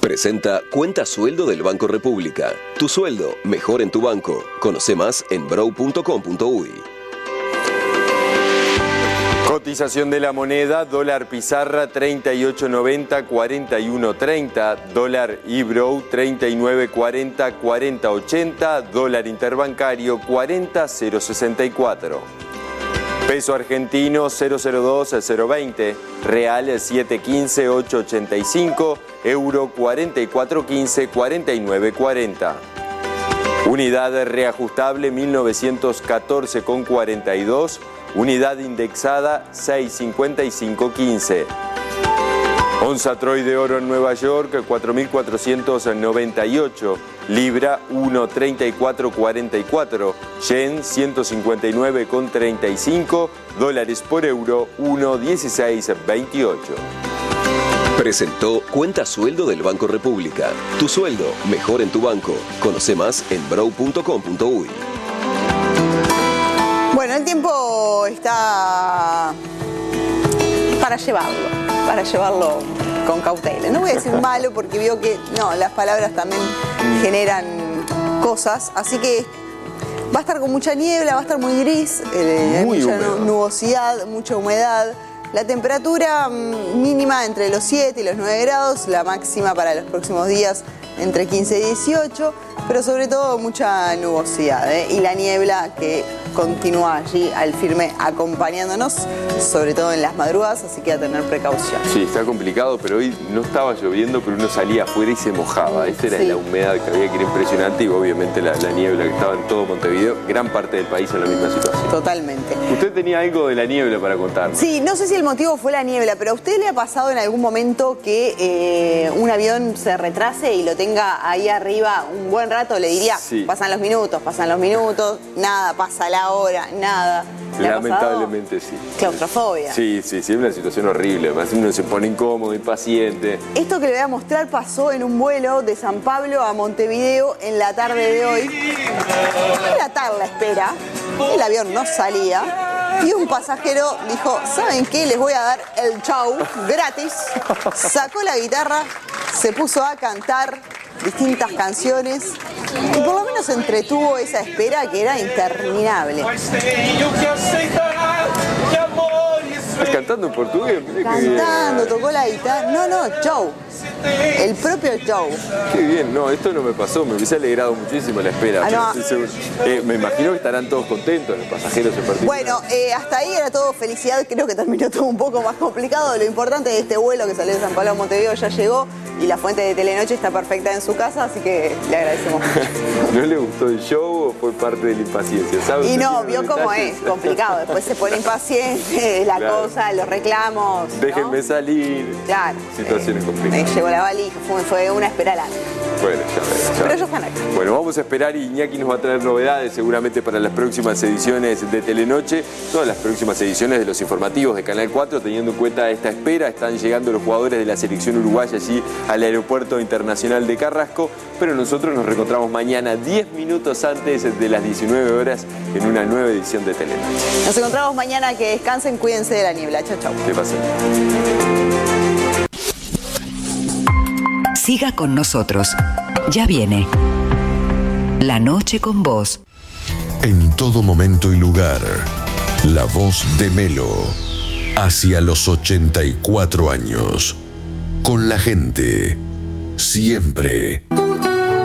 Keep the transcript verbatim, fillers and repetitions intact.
Presenta Cuenta Sueldo del Banco República. Tu sueldo, mejor en tu banco. Conoce más en brow punto com punto uy. Cotización de la moneda, dólar pizarra treinta y ocho noventa, cuarenta y uno treinta, dólar eBrow treinta y nueve cuarenta, cuarenta ochenta, dólar interbancario cuarenta cero sesenta y cuatro. Peso argentino cero cero dos cero veinte, real siete quince ocho ochenta y cinco, euro cuarenta y cuatro quince cuarenta y nueve cuarenta. Unidad reajustable mil novecientos catorce con cuarenta y dos, unidad indexada seis cincuenta y cinco quince. Onza Troy de oro en Nueva York cuatro mil cuatrocientos noventa y ocho, libra uno treinta y cuatro cuarenta y cuatro, yen ciento cincuenta y nueve con treinta y cinco, dólares por euro uno dieciséis veintiocho. Presentó Cuenta Sueldo del Banco República. Tu sueldo, mejor en tu banco. Conoce más en brow punto com punto uy. Bueno, el tiempo está para llevarlo, para llevarlo con cautela. No voy a decir malo porque veo que no, las palabras también generan cosas, así que va a estar con mucha niebla, va a estar muy gris, eh, muy mucha húmedo. nubosidad, mucha humedad. La temperatura mínima entre los siete y los nueve grados, la máxima para los próximos días entre quince y dieciocho, pero sobre todo mucha nubosidad, ¿eh? Y la niebla que continúa allí al firme acompañándonos, sobre todo en las madrugadas, así que a tener precaución. Sí, está complicado, pero hoy no estaba lloviendo, pero uno salía afuera y se mojaba. Esa era Sí. la humedad que había, que era impresionante, y obviamente la, la niebla que estaba en todo Montevideo, gran parte del país en la misma situación. Totalmente. Usted tenía algo de la niebla para contarnos. Sí, no sé si el motivo fue la niebla, pero ¿a usted le ha pasado en algún momento que eh, un avión se retrase y lo tenga ahí arriba un buen rato? Le diría, Sí. pasan los minutos, pasan los minutos, nada, pasa la hora, nada. ¿Le ha pasado? Lamentablemente sí. Claustrofobia. Sí, sí, sí, es una situación horrible. Además uno se pone incómodo, impaciente. Esto que le voy a mostrar pasó en un vuelo de San Pablo a Montevideo en la tarde de hoy. Era tarde la espera, el avión no salía y un pasajero dijo, ¿saben qué? Les voy a dar el show gratis. Sacó la guitarra, se puso a cantar distintas canciones y por lo menos entretuvo esa espera que era interminable. ¿Estás cantando en portugués? Mirá qué bien. Cantando, tocó la guitarra. No, no, show. El propio show. Qué bien, no, esto no me pasó, me hubiese alegrado muchísimo la espera. Ah, pero no. estoy seguro- eh, me imagino que estarán todos contentos, los pasajeros en particular. Bueno, eh, hasta ahí era todo felicidad, creo que terminó todo un poco más complicado. Lo importante de este vuelo que salió de San Pablo a Montevideo ya llegó y la fuente de Telenoche está perfecta en su casa, así que le agradecemos mucho. ¿No le gustó el show o fue parte de la impaciencia? ¿Sabe? Y Usted no, tiene vio los cómo detalles. es, complicado. Después se pone impaciente, la Claro. cosa, los reclamos. ¿no? Déjenme salir. Claro. Situaciones Eh, complicadas. eh, llegó la valija, fue, fue una espera larga. Bueno, ya veremos, ya Pero veremos. ya están acá. Bueno, vamos a esperar y Iñaki nos va a traer novedades seguramente para las próximas ediciones de Telenoche, todas las próximas ediciones de los informativos de Canal cuatro, teniendo en cuenta esta espera. Están llegando los jugadores de la selección uruguaya allí al Aeropuerto Internacional de Carrasco, pero nosotros nos reencontramos mañana diez minutos antes de las diecinueve horas en una nueva edición de Telenoche. Nos encontramos mañana, que descansen, cuídense de la niebla. Chau, chau. ¿Qué pasa? Siga con nosotros. Ya viene La Noche con Vos. En todo momento y lugar, la voz de Melo, hacia los ochenta y cuatro años, con la gente, siempre.